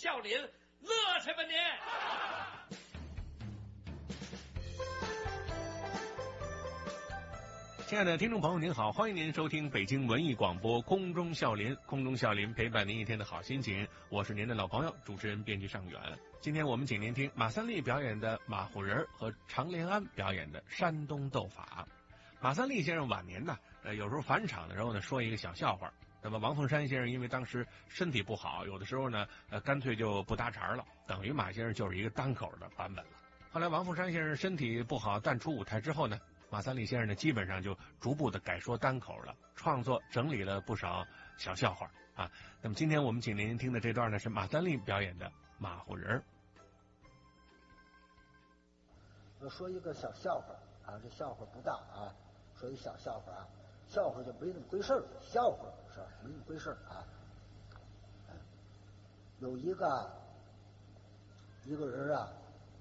笑林，乐去吧你！ 亲爱的听众朋友您好，欢迎您收听北京文艺广播空中笑林，空中笑林陪伴您一天的好心情，我是您的老朋友主持人编辑尚远。今天我们请您听马三立表演的马虎人和常连安表演的山东斗法。马三立先生晚年呢，有时候返场的时候呢，说一个小笑话。那么王凤山先生因为当时身体不好，有的时候呢，干脆就不搭茬了，等于马先生就是一个单口的版本了。后来王凤山先生身体不好，淡出舞台之后呢，马三立先生呢，基本上就逐步的改说单口了，创作整理了不少小笑话啊。那么今天我们请您听的这段呢，是马三立表演的马虎人。 我说一个小笑话啊，这笑话不大啊，说一小笑话啊，笑话就没那么回事儿，笑话是吧？没那么回事儿啊。有一个人啊，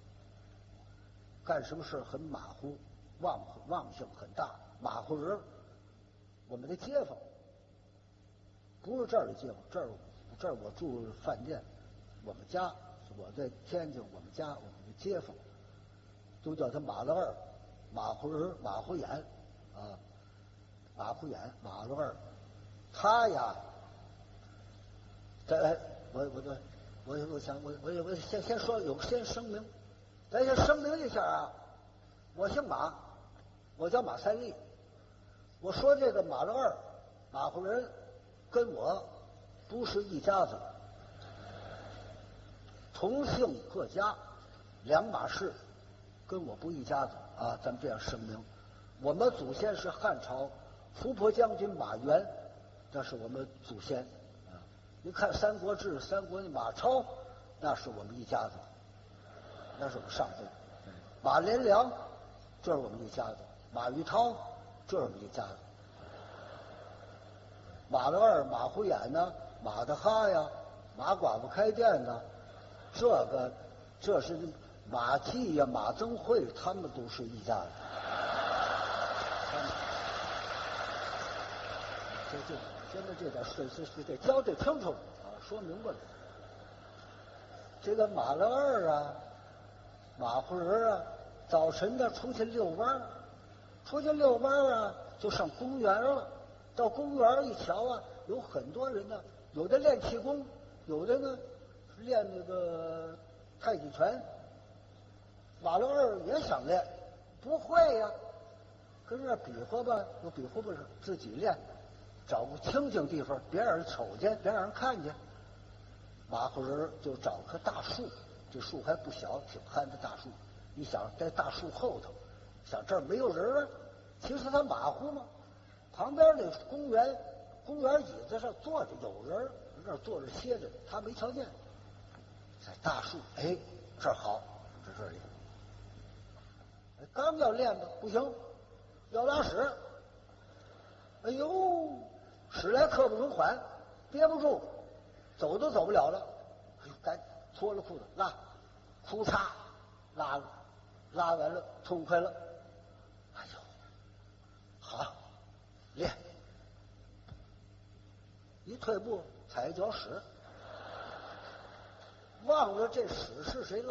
干什么事很马虎，忘性很大，马虎人。我们的街坊，不是这儿的街坊，这儿我住饭店，我们家，我在天津，我们家我们的街坊都叫他马老二，马虎人，马虎眼啊，马虎眼，马老二。他呀，我先说先声明，咱先声明一下啊，我姓马，我叫马三立。我说这个马老二、马虎人跟我不是一家子，同姓各家，两码事，跟我不一家子啊！咱们这样声明，我们祖先是汉朝伏波将军马援，那是我们祖先啊。你看《三国志》，三国的马超，那是我们一家子，那是我们上辈。马连良，这是我们一家子；马玉涛，这是我们一家子。马老二、马虎眼呢，马大哈呀，马寡妇开店呢，这是马季呀、马增慧，他们都是一家子。现在这点是得交代清楚啊，说明白了。这个马老二啊，马虎人啊，早晨呢出去遛弯啊，就上公园了。到公园一瞧啊，有很多人呢，有的练气功，有的呢练那个太极拳。马老二也想练，不会呀，跟那比划吧，又比划不上，自己练，找个清静地方，别让人瞅见，别让人看见。马虎人就找棵大树，这树还不小，挺憨的大树。你想在大树后头，想这儿没有人啊，其实他马虎嘛。旁边那公园椅子上坐着有人，那儿坐着歇着，他没瞧见。在大树，哎，这儿好，这里。刚要练吧，不行，要拉屎。哎呦，屎来刻不容缓，憋不住，走都走不了了。哎呦，赶紧脱了裤子拉，裤嚓拉了，拉完了痛快了。哎呦，好。练，一退步踩一脚屎，忘了这屎是谁拉。